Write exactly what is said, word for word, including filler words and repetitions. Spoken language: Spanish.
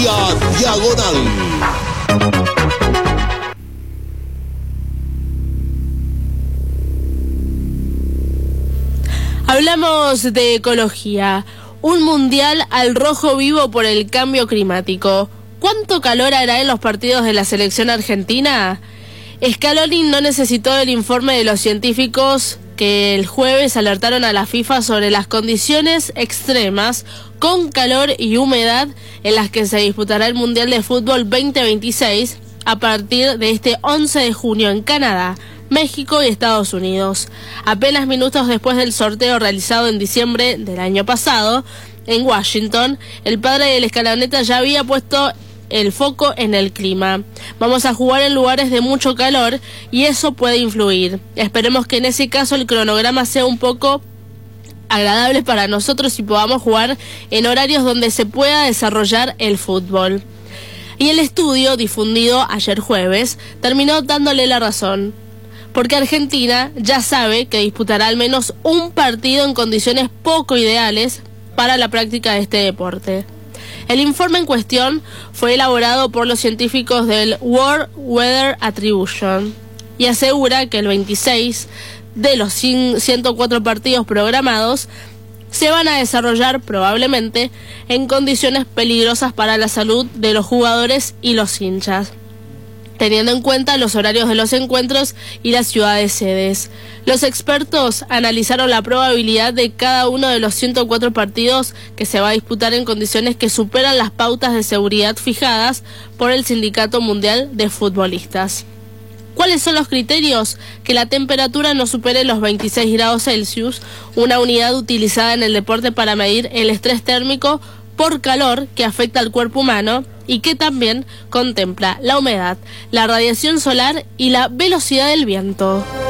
Vía Diagonal. Hablamos de ecología. Un mundial al rojo vivo por el cambio climático. ¿Cuánto calor hará en los partidos de la selección argentina? Scaloni no necesitó el informe de los científicos que el jueves alertaron a la FIFA sobre las condiciones extremas con calor y humedad en las que se disputará el Mundial de Fútbol veinte veintiséis a partir de este once de junio en Canadá, México y Estados Unidos. Apenas minutos después del sorteo realizado en diciembre del año pasado en Washington, el padre del escaloneta ya había puesto el foco en el clima. Vamos a jugar en lugares de mucho calor y eso puede influir. Esperemos que en ese caso el cronograma sea un poco agradable para nosotros y podamos jugar en horarios donde se pueda desarrollar el fútbol. Y el estudio, difundido ayer jueves, terminó dándole la razón, porque Argentina ya sabe que disputará al menos un partido en condiciones poco ideales para la práctica de este deporte. El informe en cuestión fue elaborado por los científicos del World Weather Attribution y asegura que el veintiséis de los ciento cuatro partidos programados se van a desarrollar probablemente en condiciones peligrosas para la salud de los jugadores y los hinchas, teniendo en cuenta los horarios de los encuentros y las ciudades sedes. Los expertos analizaron la probabilidad de cada uno de los ciento cuatro partidos que se va a disputar en condiciones que superan las pautas de seguridad fijadas por el Sindicato Mundial de Futbolistas. ¿Cuáles son los criterios? Que la temperatura no supere los veintiséis grados Celsius, una unidad utilizada en el deporte para medir el estrés térmico por calor que afecta al cuerpo humano y que también contempla la humedad, la radiación solar y la velocidad del viento.